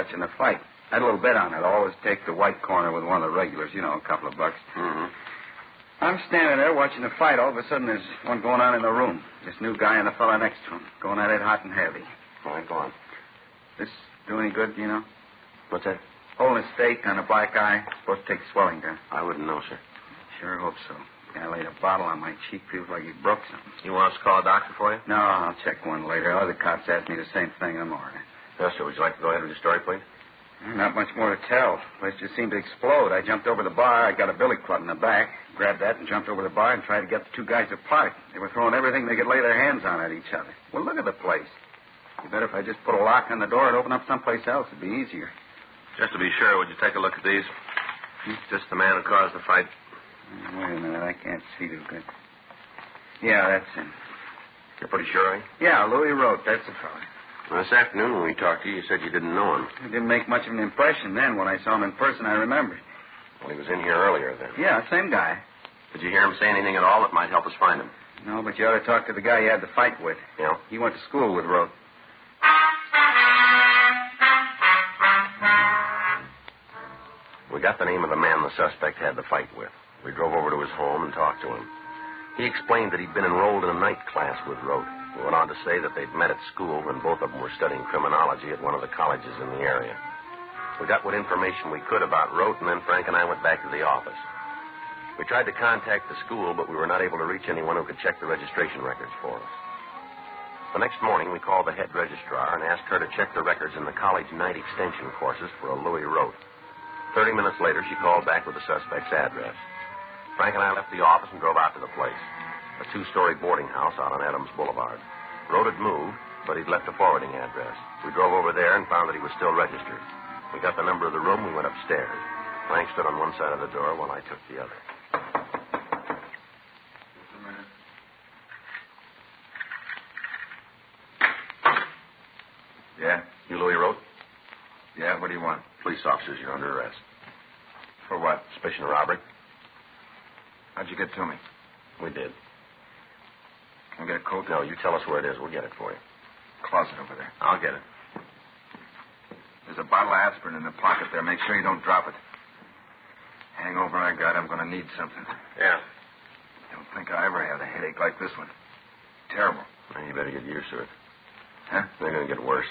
watching the fight. I had a little bet on it. Always take the white corner with one of the regulars, a couple of bucks. Mm-hmm. I'm standing there watching the fight. All of a sudden, there's one going on in the room. This new guy and the fella next to him. Going at it hot and heavy. All right, go on. This do any good, do you know? What's that? Holding a stake on a black eye. Supposed to take swelling down. I wouldn't know, sir. Sure hope so. Guy laid a bottle on my cheek. Feels like he broke something. You want us to call a doctor for you? No, I'll check one later. Other cops asked me the same thing in the morning. Yes, sir. Would you like to go ahead with your story, please? Not much more to tell. The place just seemed to explode. I jumped over the bar. I got a billy club in the back. Grabbed that and jumped over the bar and tried to get the two guys apart. They were throwing everything they could lay their hands on at each other. Well, look at the place. You bet if I just put a lock on the door and open up someplace else, it'd be easier. Just to be sure, would you take a look at these? Just the man who caused the fight. Wait a minute. I can't see too good. Yeah, that's him. You're pretty sure, eh? Yeah, Louis Rote. That's the fellow. Well, this afternoon when we talked to you, you said you didn't know him. It didn't make much of an impression then. When I saw him in person, I remembered. Well, he was in here earlier then. Yeah, same guy. Did you hear him say anything at all that might help us find him? No, but you ought to talk to the guy you had the fight with. Yeah? He went to school with Rote. We got the name of the man the suspect had the fight with. We drove over to his home and talked to him. He explained that he'd been enrolled in a night class with Rote. He went on to say that they'd met at school when both of them were studying criminology at one of the colleges in the area. We got what information we could about Rote, and then Frank and I went back to the office. We tried to contact the school, but we were not able to reach anyone who could check the registration records for us. The next morning, we called the head registrar and asked her to check the records in the college night extension courses for a Louis Rote. 30 minutes later, she called back with the suspect's address. Frank and I left the office and drove out to the place, a two-story boarding house out on Adams Boulevard. Rote had moved, but he'd left a forwarding address. We drove over there and found that he was still registered. We got the number of the room, we went upstairs. Frank stood on one side of the door while I took the other. Just a minute. Yeah? You Louis Rote? Yeah, what do you want? Police officers, you're under arrest. For what? Suspicion of robbery? How'd you get to me? We did. Can I get a coat? No, you tell us where it is. We'll get it for you. Closet over there. I'll get it. There's a bottle of aspirin in the pocket there. Make sure you don't drop it. Hangover I got, I'm going to need something. Yeah. Don't think I ever had a headache like this one. Terrible. Well, you better get used to it. Huh? They're going to get worse.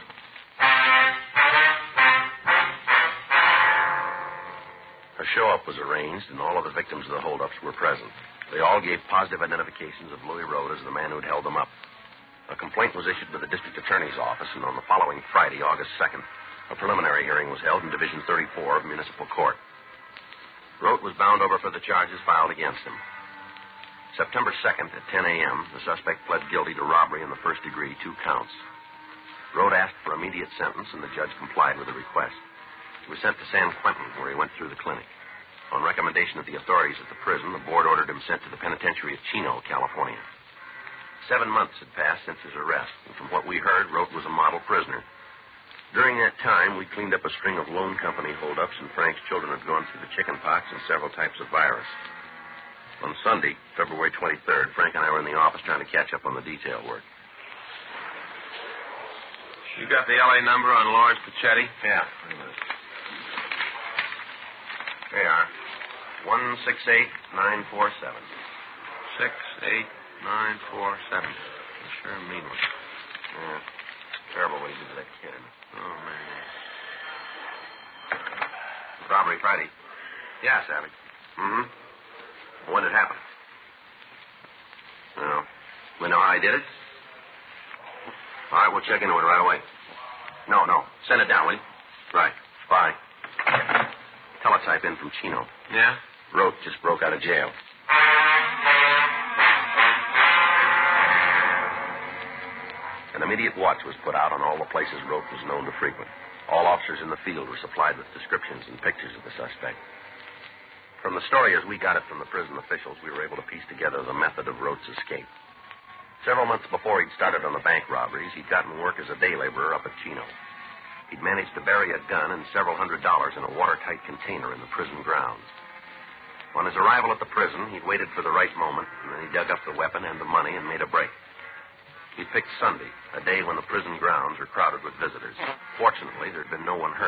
A show-up was arranged, and all of the victims of the holdups were present. They all gave positive identifications of Louis Rote as the man who'd held them up. A complaint was issued by the district attorney's office, and on the following Friday, August 2nd, a preliminary hearing was held in Division 34 of Municipal Court. Rote was bound over for the charges filed against him. September 2nd at 10 a.m., the suspect pled guilty to robbery in the first degree, 2 counts. Rote asked for immediate sentence, and the judge complied with the request. He was sent to San Quentin, where he went through the clinic. On recommendation of the authorities at the prison, the board ordered him sent to the penitentiary of Chino, California. 7 months had passed since his arrest, and from what we heard, Rote was a model prisoner. During that time, we cleaned up a string of loan company holdups, and Frank's children had gone through the chicken pox and several types of virus. On Sunday, February 23rd, Frank and I were in the office trying to catch up on the detail work. You got the L.A. number on Lawrence Pachetti? Yeah. Wait a minute. There you are. 168947. 68947. Sure mean one. Yeah. Terrible way you did that kid. Oh, man. Robbery Friday. Yeah, Savage. Mm-hmm. When did it happen? No. We know how he did it? All right, we'll check into it right away. No. Send it down, will you? Right. Bye. Teletype in from Chino. Yeah? Rote just broke out of jail. An immediate watch was put out on all the places Rote was known to frequent. All officers in the field were supplied with descriptions and pictures of the suspect. From the story as we got it from the prison officials, we were able to piece together the method of Rote's escape. Several months before he'd started on the bank robberies, he'd gotten work as a day laborer up at Chino. He'd managed to bury a gun and several $100s in a watertight container in the prison grounds. On his arrival at the prison, he'd waited for the right moment, and then he dug up the weapon and the money and made a break. He picked Sunday, a day when the prison grounds were crowded with visitors. Fortunately, there'd been no one hurt.